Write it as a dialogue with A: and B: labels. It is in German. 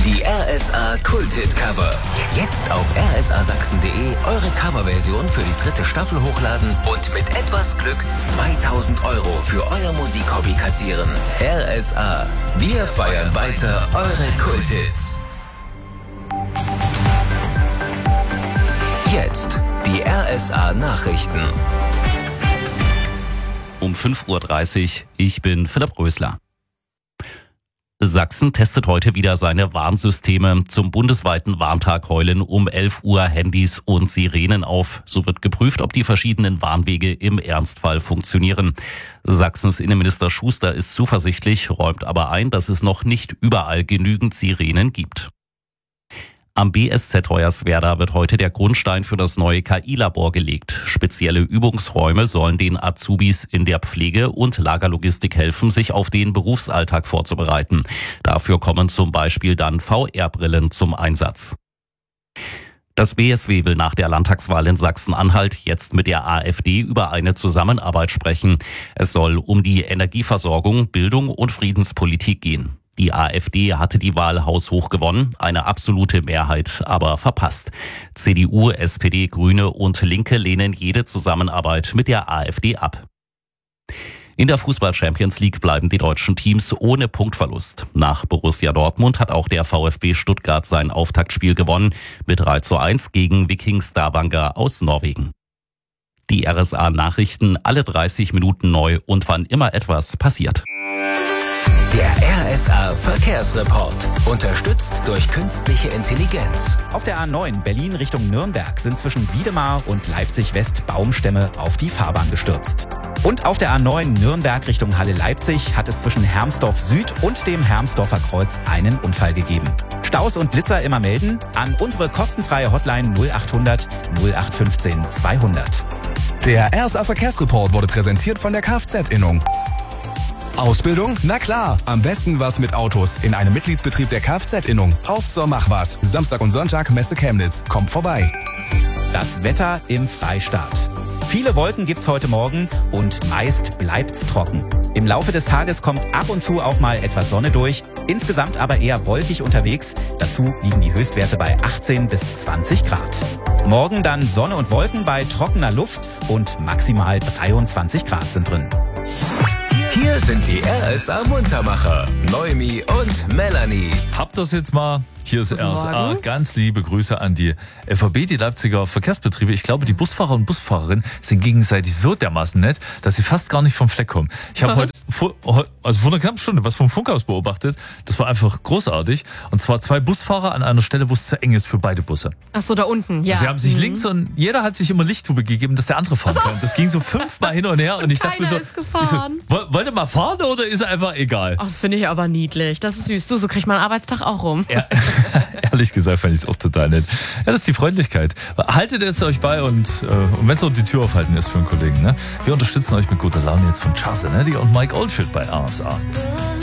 A: Die RSA Kult-Hit-Cover. Jetzt auf rsasachsen.de eure Coverversion für die 3. Staffel hochladen und mit etwas Glück 2.000 € für euer Musikhobby kassieren. RSA. Wir feiern weiter eure Kult-Hits. Jetzt die RSA Nachrichten.
B: Um 5.30 Uhr, ich bin Philipp Rösler. Sachsen testet heute wieder seine Warnsysteme. Zum bundesweiten Warntag heulen um 11 Uhr Handys und Sirenen auf. So wird geprüft, ob die verschiedenen Warnwege im Ernstfall funktionieren. Sachsens Innenminister Schuster ist zuversichtlich, räumt aber ein, dass es noch nicht überall genügend Sirenen gibt. Am BSZ Hoyerswerda wird heute der Grundstein für das neue KI-Labor gelegt. Spezielle Übungsräume sollen den Azubis in der Pflege und Lagerlogistik helfen, sich auf den Berufsalltag vorzubereiten. Dafür kommen zum Beispiel dann VR-Brillen zum Einsatz. Das BSW will nach der Landtagswahl in Sachsen-Anhalt jetzt mit der AfD über eine Zusammenarbeit sprechen. Es soll um die Energieversorgung, Bildung und Friedenspolitik gehen. Die AfD hatte die Wahl haushoch gewonnen, eine absolute Mehrheit aber verpasst. CDU, SPD, Grüne und Linke lehnen jede Zusammenarbeit mit der AfD ab. In der Fußball-Champions League bleiben die deutschen Teams ohne Punktverlust. Nach Borussia Dortmund hat auch der VfB Stuttgart sein Auftaktspiel gewonnen mit 3:1 gegen Viking Stavanger aus Norwegen. Die RSA-Nachrichten alle 30 Minuten neu und wann immer etwas passiert.
A: Der RSA Verkehrsreport. Unterstützt durch künstliche Intelligenz.
C: Auf der A9 Berlin Richtung Nürnberg sind zwischen Wiedemar und Leipzig-West Baumstämme auf die Fahrbahn gestürzt. Und auf der A9 Nürnberg Richtung Halle-Leipzig hat es zwischen Hermsdorf Süd und dem Hermsdorfer Kreuz einen Unfall gegeben. Staus und Blitzer immer melden an unsere kostenfreie Hotline 0800 0815 200.
D: Der RSA Verkehrsreport wurde präsentiert von der Kfz-Innung. Ausbildung? Na klar, am besten was mit Autos in einem Mitgliedsbetrieb der Kfz-Innung. Auf zur Mach was. Samstag und Sonntag Messe Chemnitz. Kommt vorbei.
C: Das Wetter im Freistaat. Viele Wolken gibt's heute Morgen und meist bleibt's trocken. Im Laufe des Tages kommt ab und zu auch mal etwas Sonne durch. Insgesamt aber eher wolkig unterwegs. Dazu liegen die Höchstwerte bei 18 bis 20 Grad. Morgen dann Sonne und Wolken bei trockener Luft und maximal 23 Grad sind drin.
A: Hier sind die RSA Muntermacher, Noemi und Melanie.
E: Habt das jetzt mal? Hier ist RSA. Ganz liebe Grüße an die FAB, die Leipziger Verkehrsbetriebe. Ich glaube, die Busfahrer und Busfahrerinnen sind gegenseitig so dermaßen nett, dass sie fast gar nicht vom Fleck kommen. Ich habe heute, vor einer knappen Stunde, was vom Funkhaus beobachtet. Das war einfach großartig. Und zwar 2 Busfahrer an einer Stelle, wo es zu eng ist für beide Busse.
F: Ach so, da unten, ja.
E: Sie haben sich links und jeder hat sich immer Lichttube gegeben, dass der andere fahren kann. Das ging so 5-mal hin und her und ich dachte mir so,
F: ist gefahren.
E: Wollt ihr mal fahren oder ist einfach egal?
F: Ach, das finde ich aber niedlich. Das ist süß. So kriegt man einen Arbeitstag auch rum.
E: Ja. Ehrlich gesagt fand ich es auch total nett. Ja, das ist die Freundlichkeit. Haltet es euch bei und wenn es auch die Tür aufhalten ist für einen Kollegen. Ne? Wir unterstützen euch mit guter Laune jetzt von Charles Zanetti und Mike Oldfield bei RSA.